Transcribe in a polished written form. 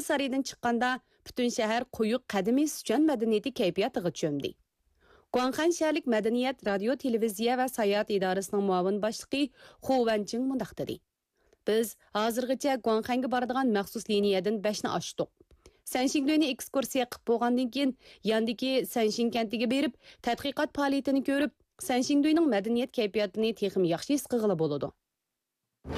saraydan chiqqanda butun shahar quyuq qadimiy Sichuan madaniyati kayfiyatiga cho'mdi. Guangxan shaharlik madaniyat, radio, televiziya va sayohat idorasining muavin boshlig'i Hu Wanjing mundaq dedi. Biz hozirgacha Guangxanga boradigan maxsus liniyadan 5 ni ochdik. Sanxingduyni ekskursiya qilib bo'lgandan keyin yandagi Sanxing kentiga berib, tadqiqot faoliyatini ko'rib, Sanxingduyning madaniyat kayfiyatini texim yaxshi his qilg'ili bo'ladi.